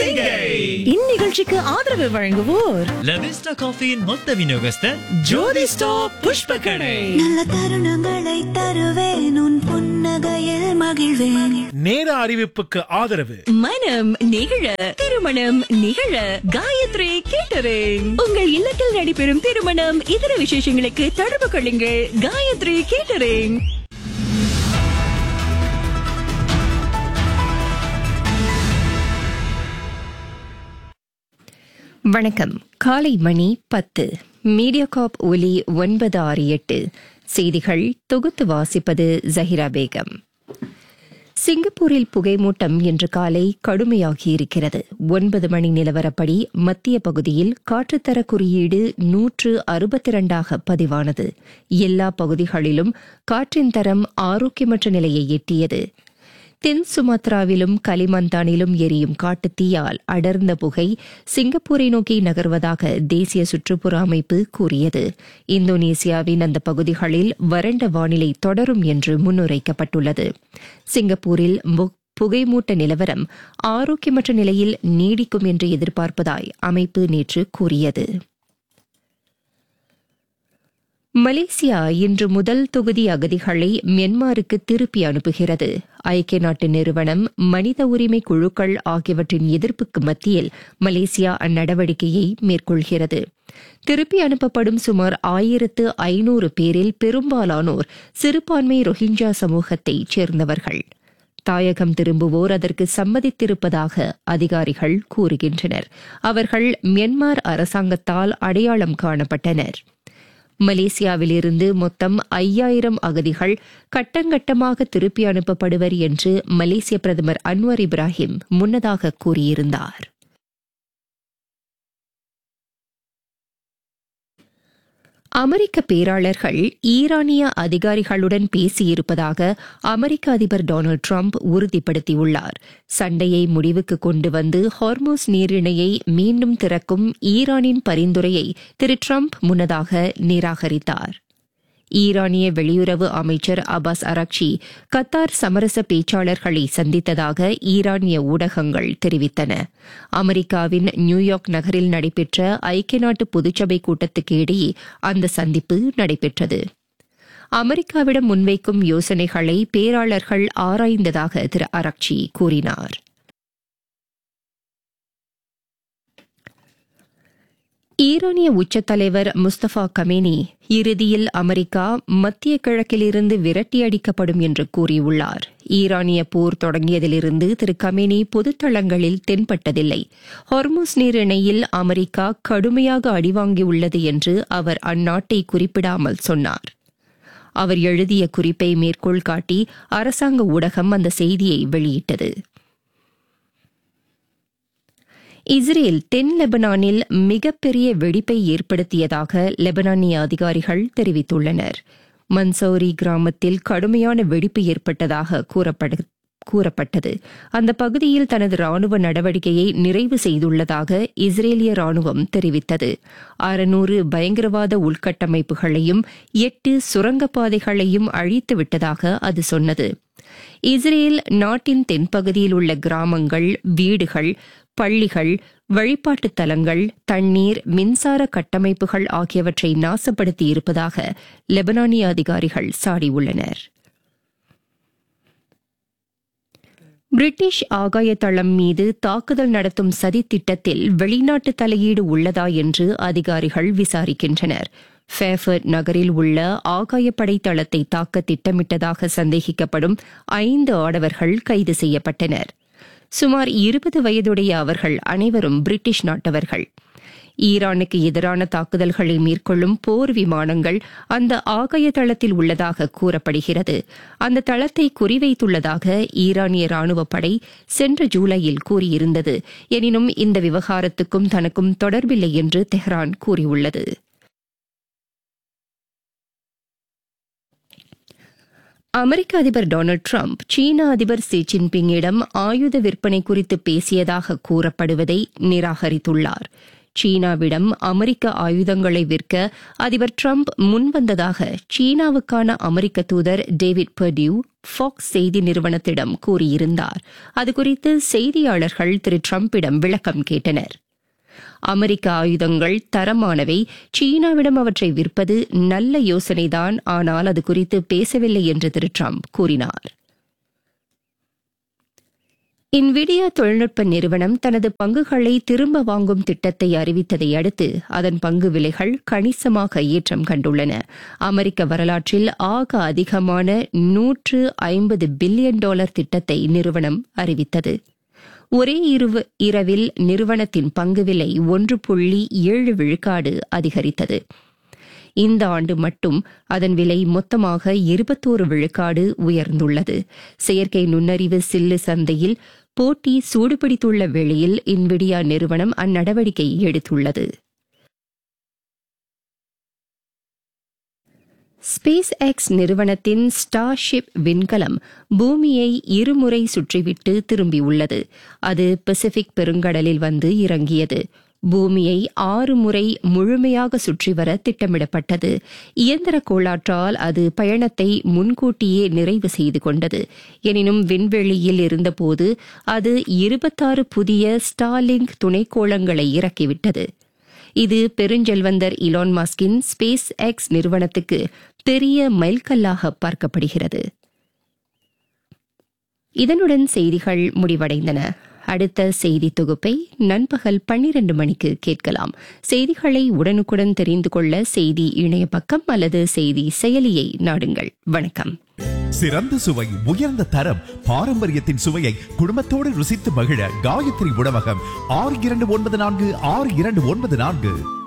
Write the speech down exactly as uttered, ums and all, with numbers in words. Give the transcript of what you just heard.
இந்நிகழ்ச்சிக்கு ஆதரவு வழங்குவோர் லவிஸ்டா காஃபியின் மொத்த விநியோகஸ்தர் ஜோதி ஸ்டாப் புஷ்ப கடை. நல்ல தருணங்களை தருவேன், உன் புன்னகையில் மகிழ்வேன். நேர அறிவிப்புக்கு ஆதரவு மனம் நிகழ திருமணம் நிகழ காயத்ரி கேட்டரிங். உங்கள் இல்லத்தில் நடைபெறும் திருமணம் இதர விசேஷங்களுக்கு தொடர்பு கொள்ளுங்கள் காயத்ரி கேட்டரிங். வணக்கம். காலை மணி பத்து. மீடியாகாப் ஒலி ஒன்பது ஆறு எட்டு. செய்திகள் தொகுத்து வாசிப்பது ஜஹிரா பேகம். சிங்கப்பூரில் புகைமூட்டம் இன்று காலை கடுமையாகியிருக்கிறது. ஒன்பது மணி நிலவரப்படி மத்திய பகுதியில் காற்றுத்தர குறியீடு நூற்று அறுபத்தி இரண்டாக பதிவானது. எல்லா பகுதிகளிலும் காற்றின் தரம் ஆரோக்கியமற்ற நிலையை எட்டியது. தென் சுமாத்ராவிலும் கலிமந்தானிலும் எரியும் காட்டுத்தீயால் அடர்ந்த புகை சிங்கப்பூரை நோக்கி நகர்வதாக தேசிய சுற்றுப்புற அமைப்பு கூறியது. இந்தோனேசியாவின் அந்த பகுதிகளில் வறண்ட வானிலை தொடரும் என்று முன்னுரைக்கப்பட்டுள்ளது. சிங்கப்பூரில் புகைமூட்ட நிலவரம் ஆரோக்கியமற்ற நிலையில் நீடிக்கும் என்று எதிர்பார்ப்பதாய் அமைப்பு நேற்று கூறியது. மலேசியா இன்று முதல் தொகுதி அகதிகளை மியான்மருக்கு திருப்பி அனுப்புகிறது. ஐக்கிய நாட்டு நிறுவனம், மனித உரிமை குழுக்கள் ஆகியவற்றின் எதிர்ப்புக்கு மத்தியில் மலேசியா அந்நடவடிக்கையை மேற்கொள்கிறது. திருப்பி அனுப்பப்படும் சுமார் ஆயிரத்து ஐநூறு பேரில் பெரும்பாலானோர் சிறுபான்மை ரோஹிஞ்சா சமூகத்தைச் சேர்ந்தவர்கள். தாயகம் திரும்புவோர் அதற்கு சம்மதித்திருப்பதாக அதிகாரிகள் கூறுகின்றனர். அவர்கள் மியான்மர் அரசாங்கத்தால் அடையாளம் காணப்பட்டனர். மலேசியாவிலிருந்து மொத்தம் ஐயாயிரம் அகதிகள் கட்டங்கட்டமாக திருப்பி அனுப்பப்படுவர் என்று மலேசிய பிரதமர் அன்வர் இப்ராஹிம் முன்னதாக கூறியிருந்தார். அமெரிக்க பேராளர்கள் ஈரானிய அதிகாரிகளுடன் பேசியிருப்பதாக அமெரிக்க அதிபர் டொனால்டு டிரம்ப் உறுதிப்படுத்தியுள்ளார். சண்டையை முடிவுக்கு கொண்டு வந்து ஹார்மோஸ் நீரிணையை மீண்டும் திறக்கும் ஈரானின் பரிந்துரையை திரு டிரம்ப் முன்னதாக நிராகரித்தார். ஈரானிய வெளியுறவு அமைச்சர் அப்பாஸ் அரக்சி கத்தார் சமரச பேச்சாளர்களை சந்தித்ததாக ஈரானிய ஊடகங்கள் தெரிவித்தன. அமெரிக்காவின் நியூயார்க் நகரில் நடைபெற்ற ஐக்கிய நாட்டு பொதுச்சபை கூட்டத்துக்கு இடையே அந்த சந்திப்பு நடைபெற்றது. அமெரிக்காவிடம் முன்வைக்கும் யோசனைகளை பேராளர்கள் ஆராய்ந்ததாக திரு அரக்சி கூறினார். ஈரானிய உச்சத்தலைவர் முஸ்தபா கமேனி இறுதியில் அமெரிக்கா மத்திய கிழக்கிலிருந்து விரட்டியடிக்கப்படும் என்று கூறியுள்ளார். ஈரானிய போர் தொடங்கியதிலிருந்து திரு கமேனி பொதுத்தளங்களில் தென்பட்டதில்லை. ஹார்மோஸ் நீரிணையில் அமெரிக்கா கடுமையாக அடிவாங்கியுள்ளது என்று அவர் அந்நாட்டை குறிப்பிடாமல் சொன்னார். அவர் எழுதிய குறிப்பை மேற்கோள் காட்டி அரசாங்க ஊடகம் அந்த செய்தியை வெளியிட்டது. இஸ்ரேல் தென் லெபனானில் மிகப்பெரிய வெடிப்பை ஏற்படுத்தியதாக லெபனானிய அதிகாரிகள் தெரிவித்துள்ளனர். மன்சௌரி கிராமத்தில் கடுமையான வெடிப்பு ஏற்பட்டதாக கூறப்பட்டது. அந்த பகுதியில் தனது ராணுவ நடவடிக்கையை நிறைவு செய்துள்ளதாக இஸ்ரேலிய ராணுவம் தெரிவித்தது. அறுநூறு பயங்கரவாத உள்கட்டமைப்புகளையும் எட்டு சுரங்கப்பாதைகளையும் அழித்துவிட்டதாக அது சொன்னது. இஸ்ரேல் நாட்டின் தென்பகுதியில் உள்ள கிராமங்கள், வீடுகள், பள்ளிகள், வழிபாட்டுத் தலங்கள், தண்ணீர், மின்சார கட்டமைப்புகள் ஆகியவற்றை நாசப்படுத்தி இருப்பதாக லெபனானிய அதிகாரிகள் சாடியுள்ளனர். பிரிட்டிஷ் ஆகாய தளம் மீது தாக்குதல் நடத்தும் சதித்திட்டத்தில் வெளிநாட்டு தலையீடு உள்ளதா என்று அதிகாரிகள் விசாரிக்கின்றனர். ஃபேஃபர்ட் நகரில் உள்ள ஆகாயப்படை தளத்தை தாக்க திட்டமிட்டதாக சந்தேகிக்கப்படும் ஐந்து ஆடவர்கள் கைது செய்யப்பட்டனர். சுமார் இருபது வயதுடைய அவர்கள் அனைவரும் பிரிட்டிஷ் நாட்டவர்கள். ஈரானுக்கு எதிரான தாக்குதல்களை மேற்கொள்ளும் போர் விமானங்கள் அந்த ஆகாய தளத்தில் உள்ளதாக கூறப்படுகிறது. அந்த தளத்தை குறிவைத்துள்ளதாக ஈரானிய ராணுவப்படை சென்ற ஜூலையில் கூறியிருந்தது. எனினும் இந்த விவகாரத்துக்கும் தனக்கும் தொடர்பில்லை என்று தெஹ்ரான் கூறியுள்ளது. அமெரிக்க அதிபர் டொனால்டு டிரம்ப் சீன அதிபர் ஷி ஜின்பிங்கிடம் ஆயுத விற்பனை குறித்து பேசியதாக கூறப்படுவதை நிராகரித்துள்ளார். சீனாவிடம் அமெரிக்க ஆயுதங்களை விற்க அதிபர் டிரம்ப் முன்வந்ததாக சீனாவுக்கான அமெரிக்க தூதர் டேவிட் பர்டியூ ஃபாக்ஸ் செய்தி நிறுவனத்திடம் கூறியிருந்தார். அதுகுறித்து செய்தியாளர்கள் திரு டிரம்பிடம் விளக்கம் கேட்டனர். அமெரிக்க ஆயுதங்கள் தரமானவை, சீனாவிடம் அவற்றை விற்பது நல்ல யோசனைதான், ஆனால் அது குறித்து பேசவில்லை என்று திரு டிரம்ப் கூறினார். இன்விடியா தொழில்நுட்ப நிறுவனம் தனது பங்குகளை திரும்ப வாங்கும் திட்டத்தை அறிவித்ததை அடுத்து அதன் பங்கு விலைகள் கணிசமாக ஏற்றம் கண்டுள்ளன. அமெரிக்க வரலாற்றில் ஆக அதிகமான நூற்று ஐம்பது பில்லியன் டாலர் திட்டத்தை நிறுவனம் அறிவித்தது. ஒரே இரவில் நிறுவனத்தின் பங்கு விலை ஒன்று புள்ளி ஏழு விழுக்காடு அதிகரித்தது. இந்த ஆண்டு மட்டும் அதன் விலை மொத்தமாக இருபத்தோரு விழுக்காடு உயர்ந்துள்ளது. செயற்கை நுண்ணறிவு சில்லு சந்தையில் போட்டி சூடுபிடித்துள்ள வேளையில் இன்விடியா நிறுவனம் அந்நடவடிக்கை எடுத்துள்ளது. ஸ்பேஸ் எக்ஸ் நிறுவனத்தின் ஸ்டார்ஷிப் விண்கலம் பூமியை இருமுறை சுற்றிவிட்டு திரும்பியுள்ளது. அது பசிபிக் பெருங்கடலில் வந்து இறங்கியது. பூமியை ஆறு முறை முழுமையாக சுற்றி வர திட்டமிடப்பட்டது. இயந்திர கோளாற்றால் அது பயணத்தை முன்கூட்டியே நிறைவு செய்து கொண்டது. எனினும் விண்வெளியில் இருந்தபோது அது இருபத்தாறு புதிய ஸ்டார்லிங்க் துணைக்கோளங்களை இறக்கிவிட்டது. இது பெருஞ்செல்வந்தர் இலான் மஸ்கின் ஸ்பேஸ் எக்ஸ் நிறுவனத்துக்கு பெரிய மைல்கல்லாக பார்க்கப்படுகிறது. இதனுடன் செய்திகள் முடிவடைந்தன. அடுத்த செய்தி தொகுப்பை நண்பகல் பன்னிரண்டு மணிக்கு கேட்கலாம். செய்திகளை உடனுக்குடன் தெரிந்து கொள்ள செய்தி இணைய பக்கம் அல்லது செய்தி செயலியை நாடுங்கள். வணக்கம். சிறந்த சுவை, உயர்ந்த தரம், பாரம்பரியத்தின் சுவையை குடும்பத்தோடு ருசித்து மகிழ காயத்ரி உணவகம் ஆறு இரண்டு ஒன்பது நான்கு ஆறு இரண்டு ஒன்பது நான்கு.